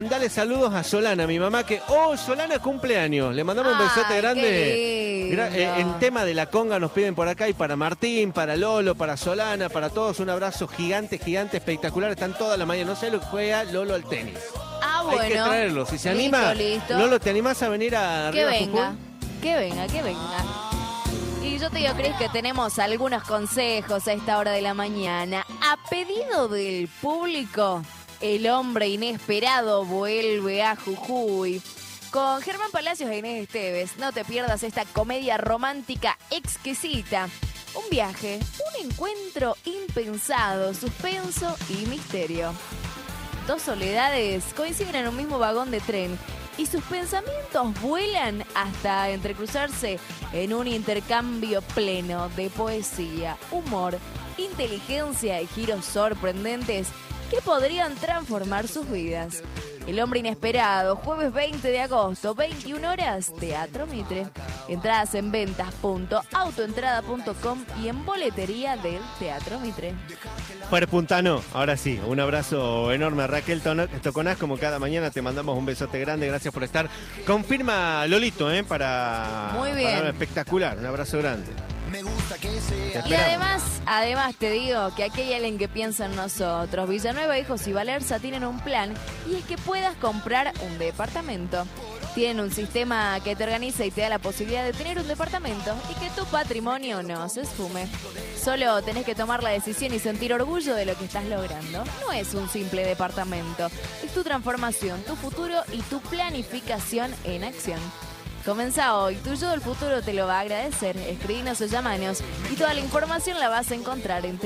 Dale saludos a Solana, mi mamá, que Solana cumpleaños. Le mandamos un besote grande. Qué En tema de la conga nos piden por acá, y para Martín, para Lolo, para Solana, para todos, un abrazo gigante, espectacular. Están toda la mañana. No sé lo que juega Lolo al tenis. Bueno. Hay que traerlo. Si se anima, Listo. Lolo, ¿te animás a venir a Que Arriba venga, Jujuy? que venga. Y yo te digo, Cris, que tenemos algunos consejos a esta hora de la mañana. A pedido del público, el hombre inesperado vuelve a Jujuy. Con Germán Palacios e Inés Esteves, no te pierdas esta comedia romántica exquisita. Un viaje, un encuentro impensado, suspenso y misterio. Dos soledades coinciden en un mismo vagón de tren y sus pensamientos vuelan hasta entrecruzarse en un intercambio pleno de poesía, humor, inteligencia y giros sorprendentes que podrían transformar sus vidas. El hombre inesperado, jueves 20 de agosto, 21 horas, Teatro Mitre. Entradas en ventas.autoentrada.com y en boletería del Teatro Mitre. Fuera Puntano, ahora sí, un abrazo enorme a Raquel Toconás, como cada mañana te mandamos un besote grande, gracias por estar. Confirma Lolito, para... Muy bien. Para espectacular, un abrazo grande. Y además te digo que aquí hay alguien que piensa en nosotros. Villanueva, Hijos y Valerza tienen un plan y es que puedas comprar un departamento. Tienen un sistema que te organiza y te da la posibilidad de tener un departamento y que tu patrimonio no se esfume. Solo tenés que tomar la decisión y sentir orgullo de lo que estás logrando. No es un simple departamento, es tu transformación, tu futuro y tu planificación en acción. Comienza hoy, tu yo del futuro te lo va a agradecer. Escribinos o llamanos y toda la información la vas a encontrar en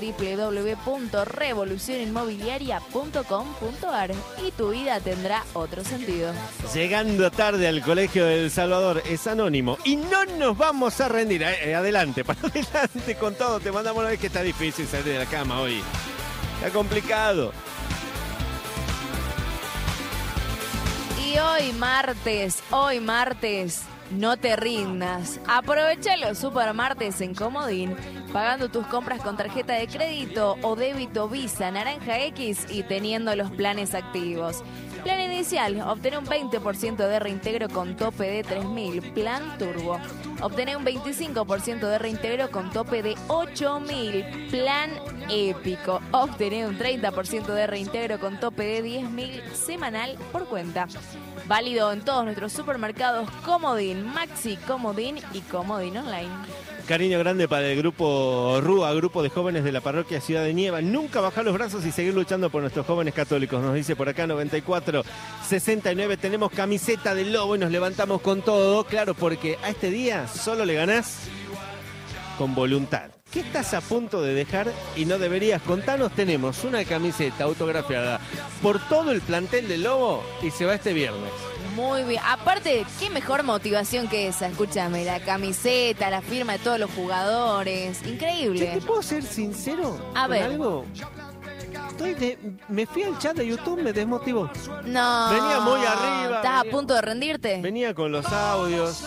www.revolucioninmobiliaria.com.ar y tu vida tendrá otro sentido. Llegando tarde al Colegio del Salvador, es anónimo y no nos vamos a rendir. Adelante, para adelante con todo. Te mandamos una vez que está difícil salir de la cama hoy. Está complicado. Y hoy martes, no te rindas. Aprovecha los supermartes en Comodín, pagando tus compras con tarjeta de crédito o débito Visa Naranja X y teniendo los planes activos. Plan inicial, obtener un 20% de reintegro con tope de 3.000. Plan Turbo, obtener un 25% de reintegro con tope de 8.000. Plan Épico, obtener un 30% de reintegro con tope de 10.000 semanal por cuenta. Válido en todos nuestros supermercados Comodín, Maxi, Comodín y Comodín Online. Cariño grande para el grupo RUA, grupo de jóvenes de la parroquia Ciudad de Nieva. Nunca bajar los brazos y seguir luchando por nuestros jóvenes católicos. Nos dice por acá 9469. Tenemos camiseta del Lobo y nos levantamos con todo. Claro, porque a este día solo le ganás con voluntad. ¿Qué estás a punto de dejar y no deberías? Contanos, tenemos una camiseta autografiada por todo el plantel del Lobo y se va este viernes. Muy bien. Aparte, qué mejor motivación que esa. Escúchame, la camiseta, la firma de todos los jugadores. Increíble. ¿Te puedo ser sincero? A ver. Algo? Me fui al chat de YouTube, me desmotivó. No. Venía muy arriba. ¿Estás a punto de rendirte? Venía con los audios.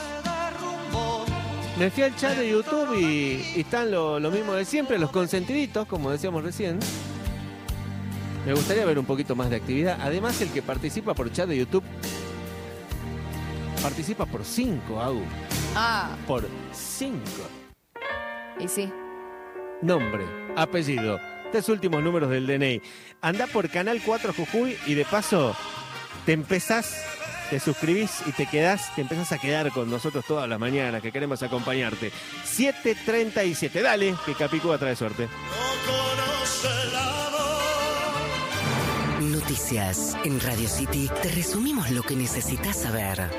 Me fui al chat de YouTube y están lo mismo de siempre, los consentiditos, como decíamos recién. Me gustaría ver un poquito más de actividad. Además, el que participa por chat de YouTube participa por 5, Agu. Por 5. Y sí. Nombre, apellido, 3 últimos números del DNI. Andá por Canal 4 Jujuy y de paso te suscribís y te empezás a quedar con nosotros todas las mañanas, que queremos acompañarte. 7:37, dale, que Capicúa trae suerte. Noticias en Radio City. Te resumimos lo que necesitas saber.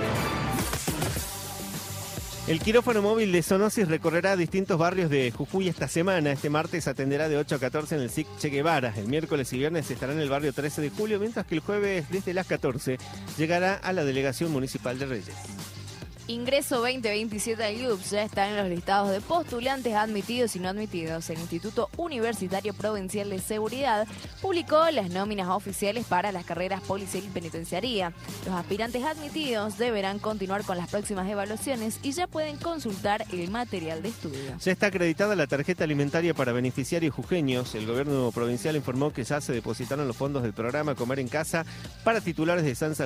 El quirófano móvil de Zoonosis recorrerá distintos barrios de Jujuy esta semana. Este martes atenderá de 8 a 14 en el SIC Che Guevara. El miércoles y viernes estará en el barrio 13 de julio, mientras que el jueves desde las 14 llegará a la Delegación Municipal de Reyes. Ingreso 2027 al IUPS ya están en los listados de postulantes admitidos y no admitidos. El Instituto Universitario Provincial de Seguridad publicó las nóminas oficiales para las carreras policial y penitenciaría. Los aspirantes admitidos deberán continuar con las próximas evaluaciones y ya pueden consultar el material de estudio. Ya está acreditada la tarjeta alimentaria para beneficiarios jujeños. El gobierno provincial informó que ya se depositaron los fondos del programa Comer en Casa para titulares de San Salvador